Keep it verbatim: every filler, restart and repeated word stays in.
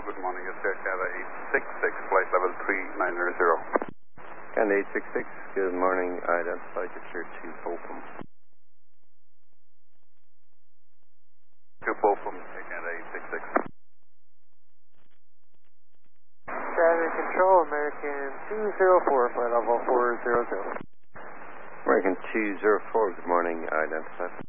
good morning. It's Air Canada eight six six, flight level three nine zero. Canada eight six six, good morning. Identify Detroit to Fulham. To Fulham, Air Canada eight six six. Traffic Control, American two zero four, flight level four zero zero. American two zero four, good morning. Identify.